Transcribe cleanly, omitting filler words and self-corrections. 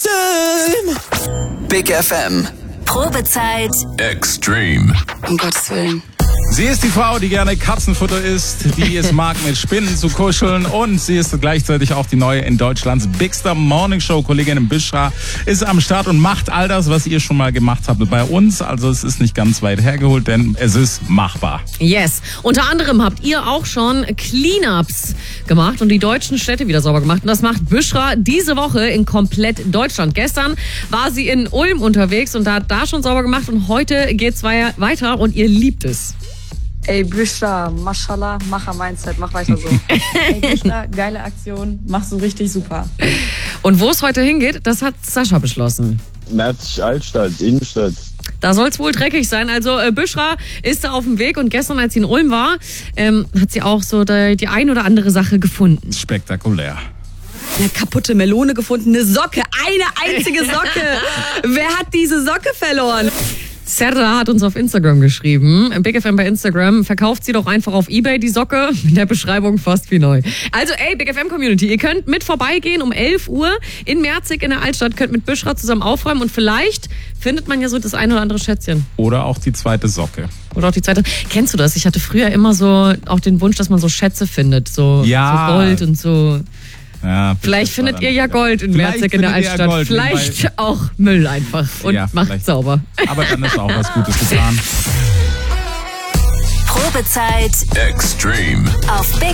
time. Big FM. Probezeit. Extreme. Um Gottes Willen. Sie ist die Frau, die gerne Katzenfutter isst, die es mag, mit Spinnen zu kuscheln, und sie ist gleichzeitig auch die neue in Deutschlands Bigster Morning Show. Kollegin Bishra ist am Start und macht all das, was ihr schon mal gemacht habt bei uns. Also es ist nicht ganz weit hergeholt, denn es ist machbar. Yes. Unter anderem habt ihr auch schon Cleanups gemacht und die deutschen Städte wieder sauber gemacht. Und das macht Bishra diese Woche in komplett Deutschland. Gestern war sie in Ulm unterwegs und hat da schon sauber gemacht, und heute geht's weiter und ihr liebt es. Ey, Bishra, Mashallah, Macher-Mindset, mach weiter so. Ey, Bishra, geile Aktion, machst du richtig super. Und wo es heute hingeht, das hat Sascha beschlossen. Leipzig Altstadt, Innenstadt. Da soll es wohl dreckig sein. Also Bishra ist da auf dem Weg, und gestern, als sie in Ulm war, hat sie auch so die ein oder andere Sache gefunden. Spektakulär. Eine kaputte Melone gefunden, eine Socke, eine einzige Socke. Wer hat diese Socke verloren? Serra hat uns auf Instagram geschrieben. Big FM bei Instagram. Verkauft sie doch einfach auf eBay, die Socke. Mit der Beschreibung fast wie neu. Also Big FM Community, ihr könnt mit vorbeigehen um 11 Uhr in Merzig in der Altstadt. Könnt mit Bishra zusammen aufräumen, und vielleicht findet man ja so das ein oder andere Schätzchen. Oder auch die zweite Socke. Oder auch die zweite. Kennst du das? Ich hatte früher immer so auch den Wunsch, dass man so Schätze findet. So Gold und so. Ja, vielleicht findet ihr ja Gold in Merzig in der Altstadt. Ja, Gold, vielleicht auch Müll einfach. Und macht sauber. Aber dann ist auch was Gutes getan. Probezeit. Extreme. Auf Big